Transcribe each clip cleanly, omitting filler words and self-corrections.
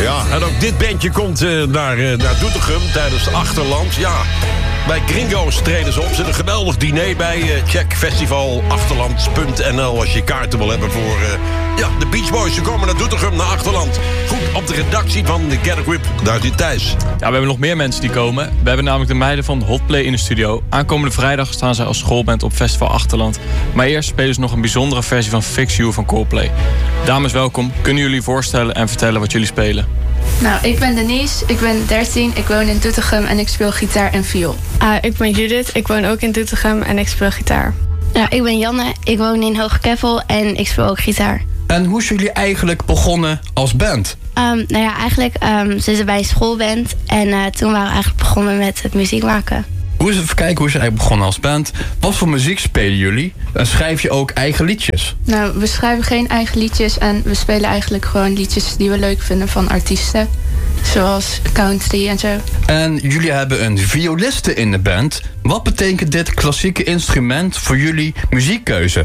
Ja, en ook dit bandje komt naar Doetinchem tijdens het Achterland. Ja, bij Gringo's treden ze op. Ze hebben een geweldig diner bij. Check festivalachterland.nl als je kaarten wil hebben voor de Beach Boys. Ze komen naar Doetinchem, naar Achterland. Goed, op de redactie van de Get a Grip, daar zit Thijs. Ja, we hebben nog meer mensen die komen. We hebben namelijk de meiden van Hotplay in de studio. Aankomende vrijdag staan zij als schoolband op Festival Achterland. Maar eerst spelen ze nog een bijzondere versie van Fix You van Coldplay. Dames, welkom. Kunnen jullie voorstellen en vertellen wat jullie spelen? Nou, ik ben Denise, ik ben 13, ik woon in Doetinchem en ik speel gitaar en viool. Ik ben Judith, ik woon ook in Doetinchem en ik speel gitaar. Nou, ik ben Janne, ik woon in Hoogkeppel en ik speel ook gitaar. En hoe zijn jullie eigenlijk begonnen als band? Eigenlijk zitten bij een schoolband en toen waren we eigenlijk begonnen met het muziek maken. Hoe is het eigenlijk begonnen als band? Wat voor muziek spelen jullie? En schrijf je ook eigen liedjes? Nou, we schrijven geen eigen liedjes en we spelen eigenlijk gewoon liedjes die we leuk vinden van artiesten. Zoals country en zo. En jullie hebben een violiste in de band. Wat betekent dit klassieke instrument voor jullie muziekkeuze?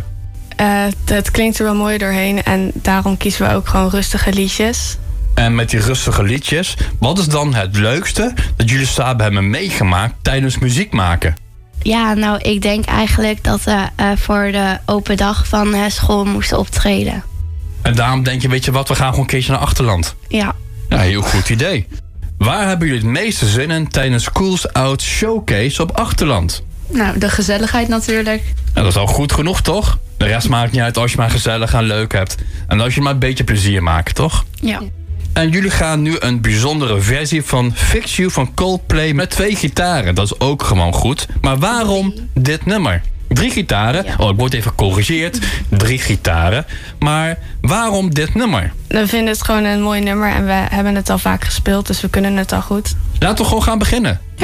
Het klinkt er wel mooi doorheen en daarom kiezen we ook gewoon rustige liedjes. En met die rustige liedjes, wat is dan het leukste dat jullie samen hebben meegemaakt tijdens muziek maken? Ja, nou, ik denk eigenlijk dat we voor de open dag van school moesten optreden. En daarom denk je, weet je wat, we gaan gewoon een keertje naar Achterland. Ja. Ja, heel goed idee. Waar hebben jullie het meeste zin in tijdens Schools Out Showcase op Achterland? Nou, de gezelligheid natuurlijk. Nou, dat is al goed genoeg, toch? De rest maakt niet uit als je maar gezellig en leuk hebt. En als je maar een beetje plezier maakt, toch? Ja. En jullie gaan nu een bijzondere versie van Fix You van Coldplay met 2 gitaren. Dat is ook gewoon goed. Maar waarom dit nummer? 3 gitaren. Ja. Oh, ik word even gecorrigeerd. 3 gitaren. Maar waarom dit nummer? We vinden het gewoon een mooi nummer en we hebben het al vaak gespeeld, dus we kunnen het al goed. Laten we gewoon gaan beginnen. Ja.